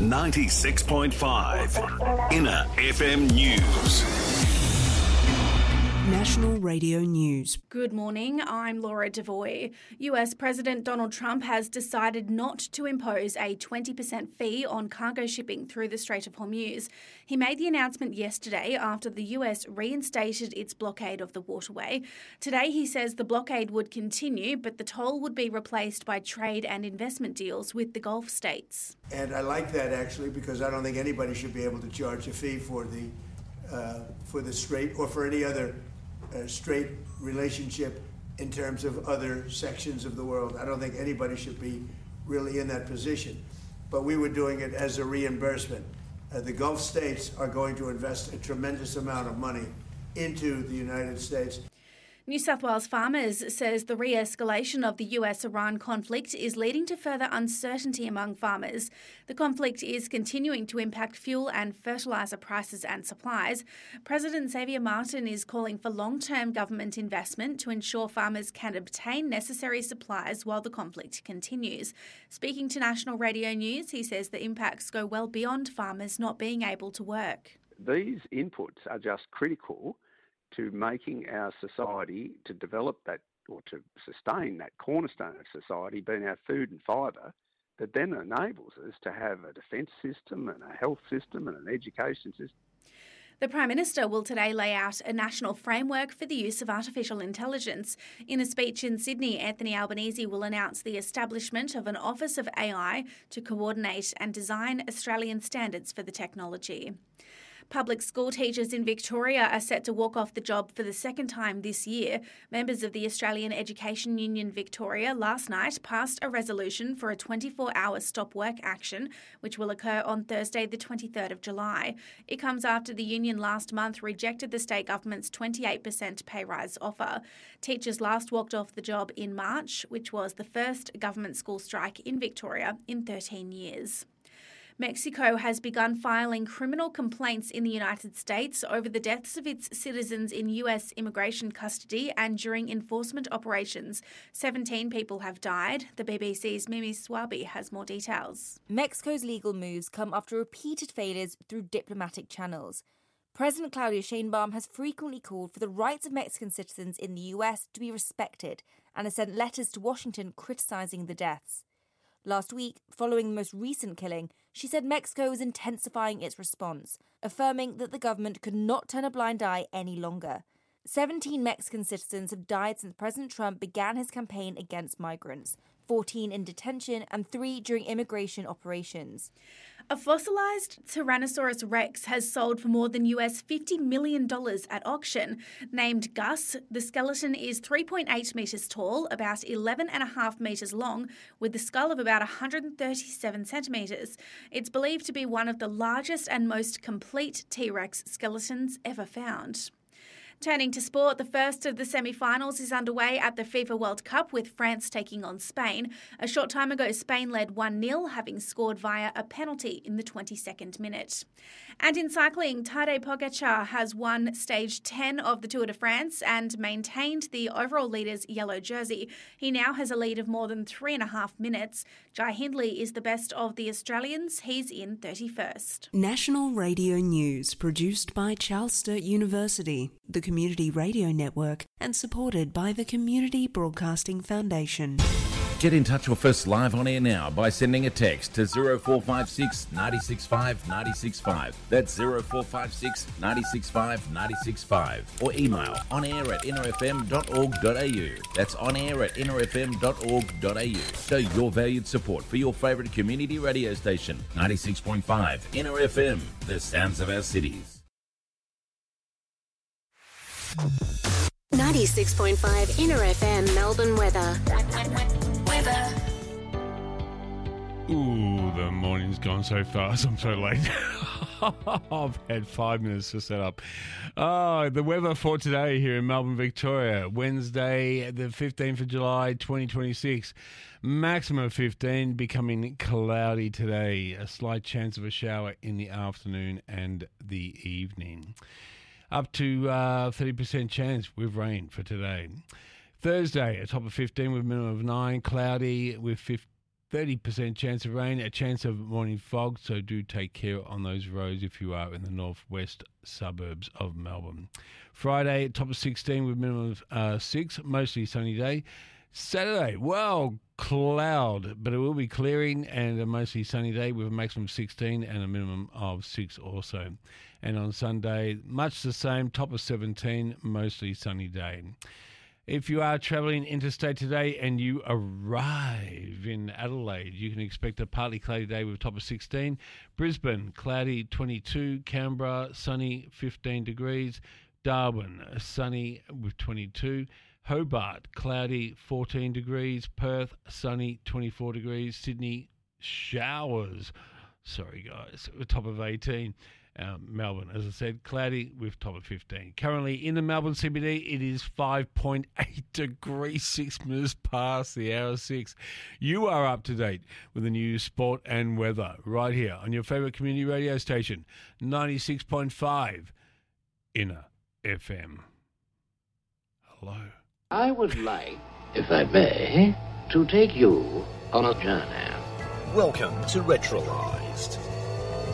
96.5 Inner FM News. National Radio News. Good morning, I'm Laura Devoy. US President Donald Trump has decided not to impose a 20% fee on cargo shipping through the Strait of Hormuz. He made the announcement yesterday after the US reinstated its blockade of the waterway. Today he says the blockade would continue, but the toll would be replaced by trade and investment deals with the Gulf states. And I like that actually because I don't think anybody should be able to charge a fee for the strait or for any other straight relationship in terms of other sections of the world. I don't think anybody should be really in that position. But we were doing it as a reimbursement. The Gulf states are going to invest a tremendous amount of money into the United States. New South Wales Farmers says the re-escalation of the US-Iran conflict is leading to further uncertainty among farmers. The conflict is continuing to impact fuel and fertiliser prices and supplies. President Xavier Martin is calling for long-term government investment to ensure farmers can obtain necessary supplies while the conflict continues. Speaking to National Radio News, he says the impacts go well beyond farmers not being able to work. These inputs are just critical to making our society, to develop that or to sustain that cornerstone of society, being our food and fibre, that then enables us to have a defence system and a health system and an education system. The Prime Minister will today lay out a national framework for the use of artificial intelligence. In a speech in Sydney, Anthony Albanese will announce the establishment of an Office of AI to coordinate and design Australian standards for the technology. Public school teachers in Victoria are set to walk off the job for the second time this year. Members of the Australian Education Union Victoria last night passed a resolution for a 24-hour stop work action, which will occur on Thursday the 23rd of July. It comes after the union last month rejected the state government's 28% pay rise offer. Teachers last walked off the job in March, which was the first government school strike in Victoria in 13 years. Mexico has begun filing criminal complaints in the United States over the deaths of its citizens in US immigration custody and during enforcement operations. 17 people have died. The BBC's Mimi Swaby has more details. Mexico's legal moves come after repeated failures through diplomatic channels. President Claudia Sheinbaum has frequently called for the rights of Mexican citizens in the US to be respected and has sent letters to Washington criticising the deaths. Last week, following the most recent killing, she said Mexico is intensifying its response, affirming that the government could not turn a blind eye any longer. 17 Mexican citizens have died since President Trump began his campaign against migrants, 14 in detention and 3 during immigration operations. A fossilised Tyrannosaurus rex has sold for more than US $50 million at auction. Named Gus, the skeleton is 3.8 metres tall, about 11.5 metres long, with a skull of about 137 centimetres. It's believed to be one of the largest and most complete T-Rex skeletons ever found. Turning to sport, the first of the semi-finals is underway at the FIFA World Cup with France taking on Spain. A short time ago, Spain led 1-0, having scored via a penalty in the 22nd minute. And in cycling, Tadej Pogacar has won stage 10 of the Tour de France and maintained the overall leader's yellow jersey. He now has a lead of more than 3.5 minutes. Jai Hindley is the best of the Australians. He's in 31st. National Radio News, produced by Charles Sturt University, the Community Radio Network, and supported by the Community Broadcasting Foundation. Get in touch with us live on air now by sending a text to 0456 965 965. That's 0456 965 965. Or email onair@innerfm.org.au. That's onair@innerfm.org.au. Show your valued support for your favourite community radio station, 96.5 Inner FM, the sounds of our cities. 96.5 Inner FM Melbourne weather. Ooh, the morning's gone so fast. I'm so late. I've had 5 minutes to set up. The weather for today here in Melbourne, Victoria. Wednesday, the 15th of July, 2026. Maximum of 15, becoming cloudy today. A slight chance of a shower in the afternoon and the evening. Up to 30% chance with rain for today. Thursday, a top of 15 with a minimum of 9, cloudy with 30% chance of rain, a chance of morning fog, so do take care on those roads if you are in the northwest suburbs of Melbourne. Friday, top of 16 with minimum of 6, mostly sunny day. Saturday, well, cloud, but it will be clearing and a mostly sunny day with a maximum of 16 and a minimum of 6 also. And on Sunday, much the same, top of 17, mostly sunny day. If you are travelling interstate today and you arrive in Adelaide, you can expect a partly cloudy day with a top of 16. Brisbane, cloudy 22. Canberra, sunny 15 degrees. Darwin, sunny with 22. Hobart, cloudy 14 degrees. Perth, sunny 24 degrees. Sydney, showers. Sorry, guys, with top of 18. Melbourne, as I said, cloudy with top of 15. Currently in the Melbourne CBD, it is 5.8 degrees, 6 minutes past the hour 6. You are up to date with the news, sport and weather right here on your favourite community radio station, 96.5 Inner FM. Hello. I would like, if I may, to take you on a journey. Welcome to Retrolised.